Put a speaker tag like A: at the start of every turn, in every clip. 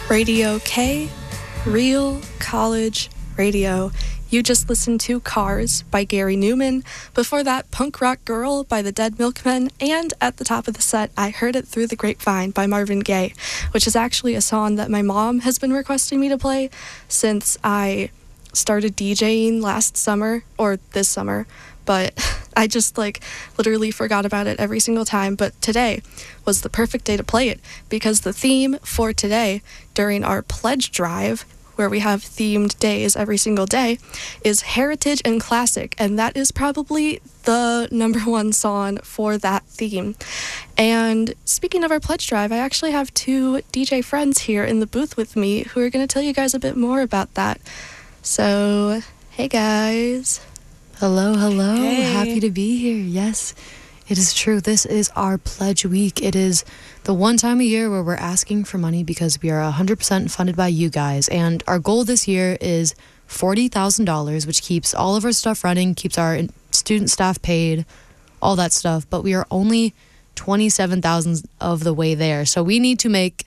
A: Radio K, Real College Radio. You just listened to Cars by Gary Newman. Before that, Punk Rock Girl by the Dead Milkmen. And at the top of the set, I Heard It Through the Grapevine by Marvin Gaye, which is actually a song that my mom has been requesting me to play since I started DJing last summer, or this summer. But I just literally forgot about it every single time. But today was the perfect day to play it because the theme for today during our pledge drive, where we have themed days every single day, is Heritage and Classic. And that is probably the number one song for that theme. And speaking of our pledge drive, I actually have two DJ friends here in the booth with me who are going to tell you guys a bit more about that. So, hey guys.
B: Hello.
A: Hey.
B: Happy to be here. Yes, it is true. This is our pledge week. It is the one time a year where we're asking for money because we are 100% funded by you guys. And our goal this year is $40,000, which keeps all of our stuff running, keeps our student staff paid, all that stuff. But we are only 27,000 of the way there. So we need to make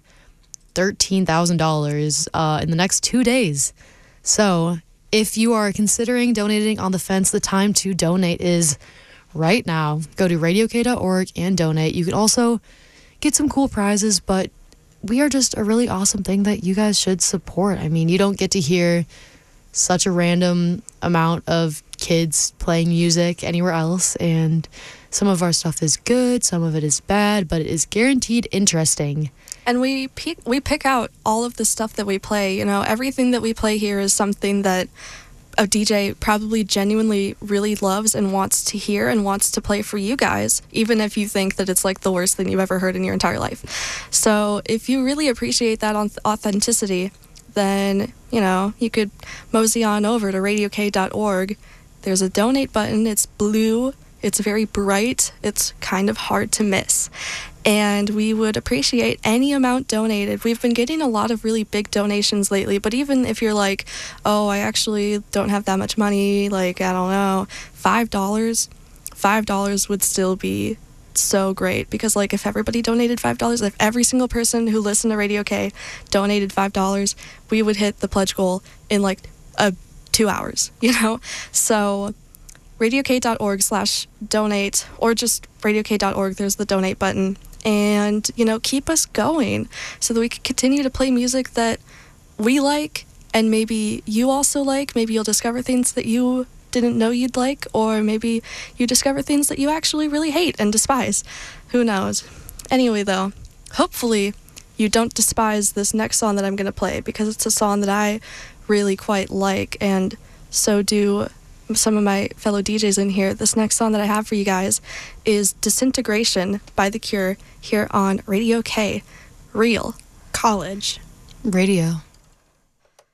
B: $13,000 in the next 2 days. So if you are considering donating on the fence, the time to donate is right now. Go to radiok.org and donate. You can also get some cool prizes, but we are just a really awesome thing that you guys should support. I mean, you don't get to hear such a random amount of kids playing music anywhere else, and some of our stuff is good, some of it is bad, but it is guaranteed interesting.
A: And we pick out all of the stuff that we play. You know, everything that we play here is something that a DJ probably genuinely really loves and wants to hear and wants to play for you guys, even if you think that it's the worst thing you've ever heard in your entire life. So if you really appreciate that authenticity, then, you could mosey on over to radiok.org. There's a donate button. It's blue. It's very bright. It's kind of hard to miss. And we would appreciate any amount donated. We've been getting a lot of really big donations lately, but even if you're oh, I actually don't have that much money, I don't know, $5 would still be so great, because if everybody donated $5, if every single person who listened to Radio K donated $5, we would hit the pledge goal in 2 hours, So radiok.org/donate, or just radiok.org, there's the donate button. And, keep us going so that we can continue to play music that we like and maybe you also like. Maybe you'll discover things that you didn't know you'd like, or maybe you discover things that you actually really hate and despise. Who knows? Anyway, though, hopefully you don't despise this next song that I'm going to play, because it's a song that I really quite like, and so do some of my fellow DJs in here. This next song that I have for you guys is Disintegration by The Cure, here on Radio K, Real College
B: Radio.